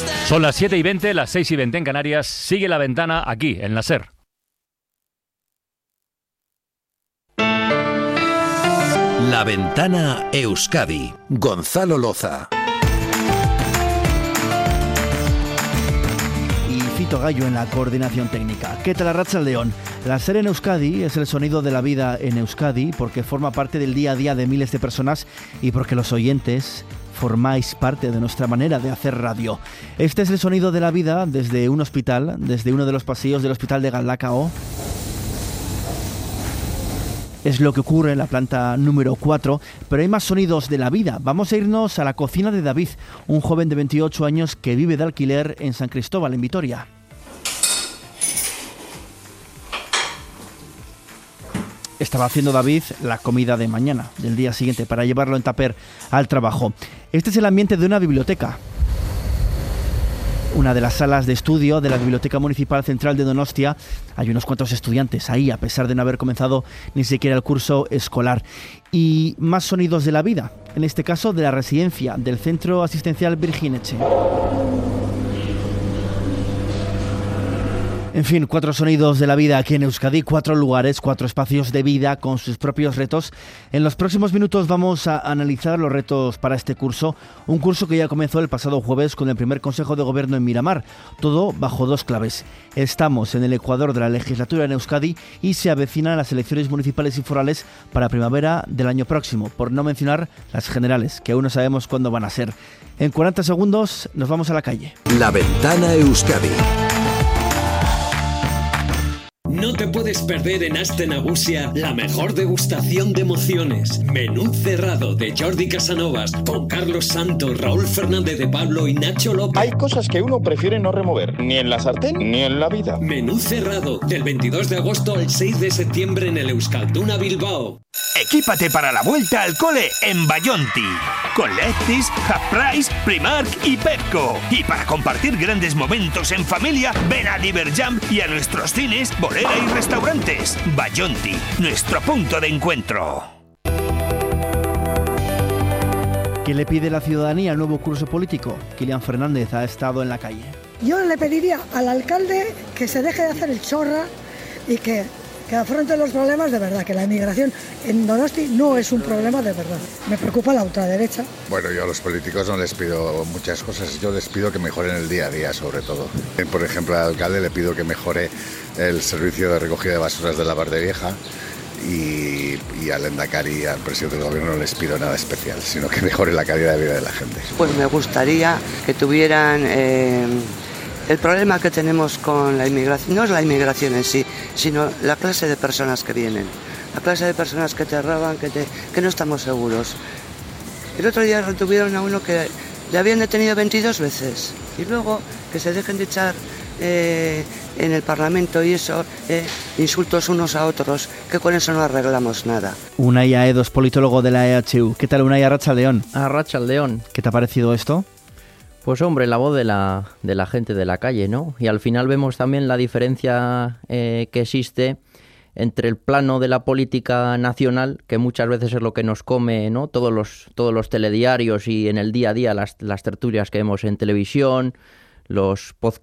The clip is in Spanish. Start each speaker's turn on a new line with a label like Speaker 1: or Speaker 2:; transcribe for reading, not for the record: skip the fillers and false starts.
Speaker 1: Son las 7:20, las 6:20 en Canarias. Sigue La Ventana aquí, en la SER.
Speaker 2: La Ventana Euskadi. Gonzalo Loza.
Speaker 3: Y Fito Gallo en la coordinación técnica. ¿Qué tal, arratsaldeon? La SER en Euskadi es el sonido de la vida en Euskadi porque forma parte del día a día de miles de personas y porque los oyentes formáis parte de nuestra manera de hacer radio. Este es el sonido de la vida desde un hospital, desde uno de los pasillos del hospital de Galdakao. Es lo que ocurre en la planta número 4, pero hay más sonidos de la vida. Vamos a irnos a la cocina de David, un joven de 28 años que vive de alquiler en San Cristóbal, en Vitoria. Estaba haciendo David la comida de mañana, del día siguiente, para llevarlo en tupper al trabajo. Este es el ambiente de una biblioteca. Una de las salas de estudio de la Biblioteca Municipal Central de Donostia. Hay unos cuantos estudiantes ahí, a pesar de no haber comenzado ni siquiera el curso escolar. Y más sonidos de la vida, en este caso de la residencia del Centro Asistencial Virgineche. En fin, 4 sonidos de la vida aquí en Euskadi, 4 lugares, 4 espacios de vida con sus propios retos. En los próximos minutos vamos a analizar los retos para este curso, un curso que ya comenzó el pasado jueves con el primer Consejo de Gobierno en Miramar, todo bajo 2 claves. Estamos en el ecuador de la legislatura en Euskadi y se avecinan las elecciones municipales y forales para primavera del año próximo, por no mencionar las generales, que aún no sabemos cuándo van a ser. En 40 segundos nos vamos a la calle.
Speaker 2: La Ventana Euskadi.
Speaker 4: No te puedes perder en Aste Nagusia la mejor degustación de emociones. Menú cerrado de Jordi Casanovas con Carlos Santos, Raúl Fernández de Pablo y Nacho López.
Speaker 5: Hay cosas que uno prefiere no remover, ni en la sartén ni en la vida.
Speaker 4: Menú cerrado del 22 de agosto al 6 de septiembre en el Euskalduna Bilbao.
Speaker 6: Equípate para la vuelta al cole en Bayonti, con Lefties, Half Price, Primark y Pepco. Y para compartir grandes momentos en familia, ven a Diverjam y a nuestros cines, bolera y restaurantes. Bayonti, nuestro punto de encuentro.
Speaker 3: ¿Qué le pide la ciudadanía al nuevo curso político? Kilian Fernández ha estado en la calle.
Speaker 7: Yo le pediría al alcalde que se deje de hacer el chorra y que afronte los problemas de verdad, que la inmigración en Donosti no es un problema de verdad. Me preocupa la ultraderecha.
Speaker 8: Bueno, yo a los políticos no les pido muchas cosas, yo les pido que mejoren el día a día sobre todo. Por ejemplo, al alcalde le pido que mejore el servicio de recogida de basuras de la Parte Vieja y al Endacari y al presidente del gobierno no les pido nada especial, sino que mejore la calidad de vida de la gente.
Speaker 9: Pues me gustaría que tuvieran... El problema que tenemos con la inmigración no es la inmigración en sí, sino la clase de personas que vienen, la clase de personas que te roban, que no estamos seguros. El otro día retuvieron a uno que le habían detenido 22 veces y luego que se dejen de echar en el Parlamento y eso, insultos unos a otros, que con eso no arreglamos nada.
Speaker 3: Unai Aedos, politólogo de la EHU. ¿Qué tal, Unai? Arratsaldeon.
Speaker 10: Arratsaldeon.
Speaker 3: ¿Qué te ha parecido esto?
Speaker 10: Pues hombre, la voz de la gente de la calle, ¿no? Y al final vemos también la diferencia que existe entre el plano de la política nacional, que muchas veces es lo que nos come, ¿no? Todos los telediarios y en el día a día las tertulias que vemos en televisión, los